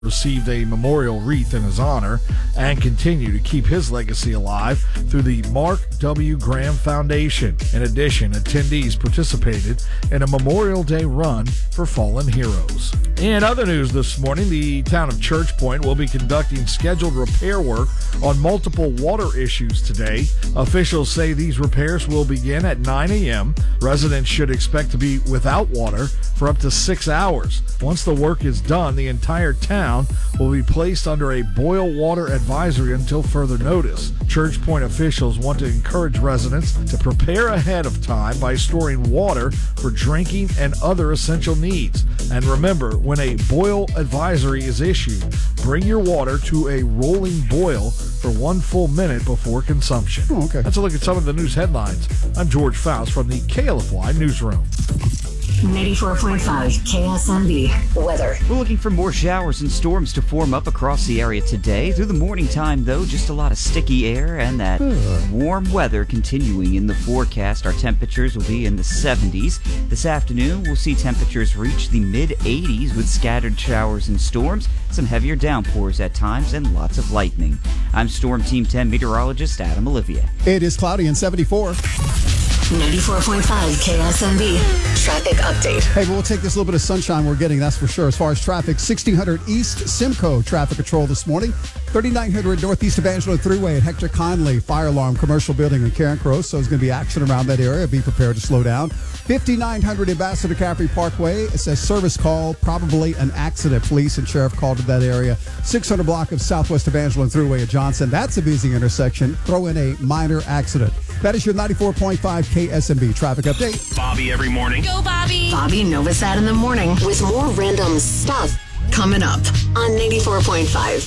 received a memorial wreath in his honor and continue to keep his legacy alive through the Mark W. Graham Foundation. In addition, attendees participated in a Memorial Day run for fallen heroes. In other news this morning, the town of Church Point will be conducting scheduled repair work on multiple water issues today. Officials say these repairs will begin at 9 a.m. Residents should expect to be without water for up to 6 hours. Once the work is done, the entire town will be placed under a boil water advisory until further notice. Church Point officials want to encourage residents to prepare ahead of time by storing water for drinking and other essential needs. And remember, when a boil advisory is issued, bring your water to a rolling boil for 1 full minute before consumption. Oh, okay. Let's look at some of the news headlines. I'm George Faust from the KLFY Newsroom. 94.5 KSMB weather. We're looking for more showers and storms to form up across the area today. Through the morning time, though, just a lot of sticky air and that warm weather continuing in the forecast. Our temperatures will be in the 70s. This afternoon, we'll see temperatures reach the mid-80s with scattered showers and storms, some heavier downpours at times, and lots of lightning. I'm Storm Team 10 meteorologist Adam Olivia. It is cloudy and 74. 94.5 KSMB traffic update. Hey, we'll take this little bit of sunshine we're getting, that's for sure. As far as traffic, 1600 East Simcoe traffic control this morning. 3900 Northeast Evangeline Thruway at Hector Conley Fire Alarm Commercial Building in Carencro. So there's going to be action around that area. Be prepared to slow down. 5900 Ambassador Caffrey Parkway. It says service call, probably an accident. Police and sheriff called to that area. 600 block of Southwest Evangeline Thruway at Johnson. That's a busy intersection. Throw in a minor accident. That is your 94.5 KSMB traffic update. Bobby every morning. Go, Bobby. Bobby Novosad in the morning with more random stuff coming up on 94.5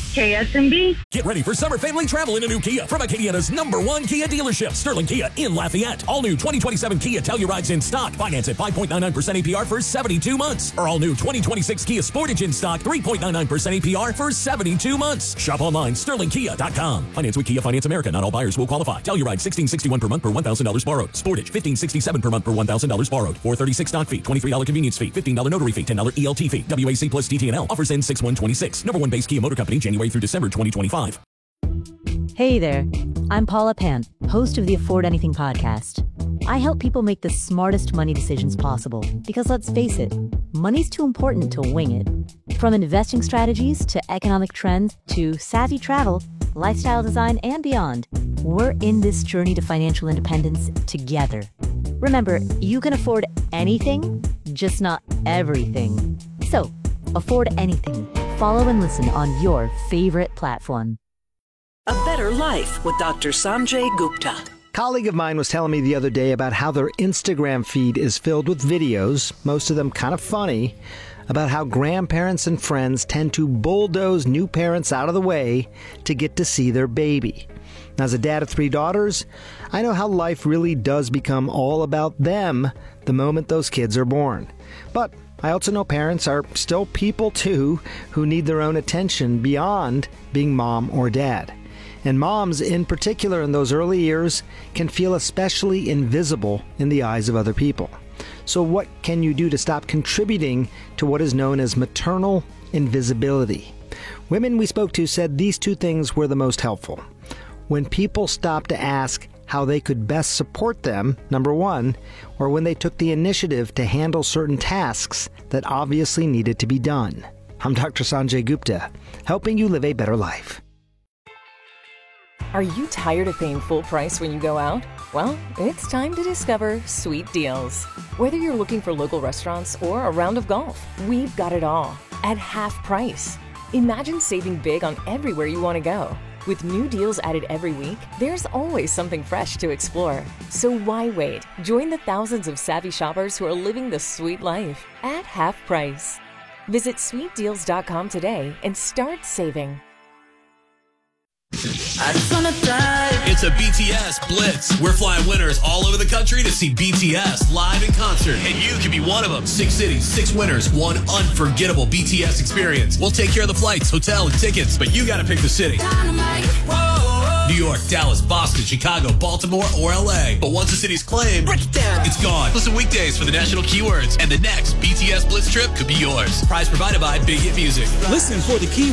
KSMB. Get ready for summer family travel in a new Kia from Acadiana's #1 Kia dealership, Sterling Kia in Lafayette. All new 2027 Kia Telluride's in stock. Finance at 5.99% APR for 72 months. Or all new 2026 Kia Sportage in stock, 3.99% APR for 72 months. Shop online, sterlingkia.com. Finance with Kia Finance America. Not all buyers will qualify. Telluride $1,661 per month per $1,000 borrowed. Sportage $1,567 per month per $1,000 borrowed. $436 stock fee, $23 convenience fee, $15 notary fee, $10 ELT fee. WAC plus DTNL. Offers end 6/1/26. #1 base Kia Motor Company, January through December 2025. Hey there, I'm Paula Pant, host of the Afford Anything podcast. I help people make the smartest money decisions possible because let's face it, money's too important to wing it. From investing strategies to economic trends to savvy travel, lifestyle design, and beyond, we're in this journey to financial independence together. Remember, you can afford anything, just not everything. So, afford anything. Follow and listen on your favorite platform. A Better Life with Dr. Sanjay Gupta. A colleague of mine was telling me the other day about how their Instagram feed is filled with videos, most of them kind of funny, about how grandparents and friends tend to bulldoze new parents out of the way to get to see their baby. Now, as a dad of 3 daughters, I know how life really does become all about them the moment those kids are born. But I also know parents are still people too who need their own attention beyond being mom or dad. And moms, in particular in those early years, can feel especially invisible in the eyes of other people. So what can you do to stop contributing to what is known as maternal invisibility? Women we spoke to said these 2 things were the most helpful. When people stopped to ask how they could best support them, number 1, or when they took the initiative to handle certain tasks that obviously needed to be done. I'm Dr. Sanjay Gupta, helping you live a better life. Are you tired of paying full price when you go out? Well, it's time to discover Sweet Deals. Whether you're looking for local restaurants or a round of golf, we've got it all at half price. Imagine saving big on everywhere you want to go. With new deals added every week, there's always something fresh to explore. So why wait? Join the thousands of savvy shoppers who are living the sweet life at half price. Visit sweetdeals.com today and start saving. It's a BTS Blitz. We're flying winners all over the country to see BTS live in concert. And you can be one of them. 6 cities, 6 winners, 1 unforgettable BTS experience. We'll take care of the flights, hotel, and tickets, but you got to pick the city. Whoa. New York, Dallas, Boston, Chicago, Baltimore, or LA. But once the city's claimed, break it down. It's gone. Listen weekdays for the national keywords, and the next BTS Blitz trip could be yours. Prize provided by Big Hit Music. Listen for the key